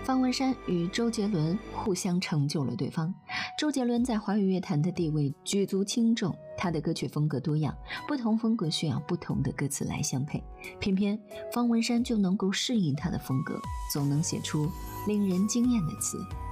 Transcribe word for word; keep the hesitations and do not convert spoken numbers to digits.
方文山与周杰伦互相成就了对方。周杰伦在华语乐坛的地位举足轻重，他的歌曲风格多样，不同风格需要不同的歌词来相配，偏偏方文山就能够适应他的风格，总能写出令人惊艳的词。